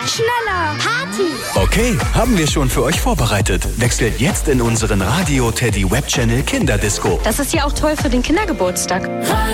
Schneller! Party! Okay, haben wir schon für euch vorbereitet. Wechselt jetzt in unseren Radio Teddy Webchannel Kinderdisco. Das ist ja auch toll für den Kindergeburtstag.